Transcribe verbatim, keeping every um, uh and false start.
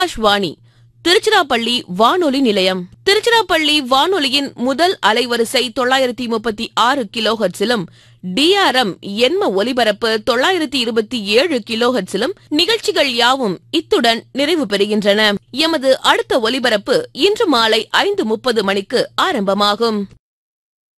ஆகாஷ்வாணி திருச்சிராப்பள்ளி வானொலி நிலையம். திருச்சிராப்பள்ளி வானொலியின் முதல் அலைவரிசை தொள்ளாயிரத்தி முப்பத்தி ஆறு கிலோஹெர்ட்ஸிலும் டிஆர்எம் எண்ம ஒலிபரப்பு தொள்ளாயிரத்தி இருபத்தி ஏழு கிலோஹெர்ட்ஸிலும் நிகழ்ச்சிகள் யாவும் இத்துடன் நிறைவு பெறுகின்றன. எமது அடுத்த ஒலிபரப்பு இன்று மாலை ஐந்து முப்பது மணிக்கு ஆரம்பமாகும்.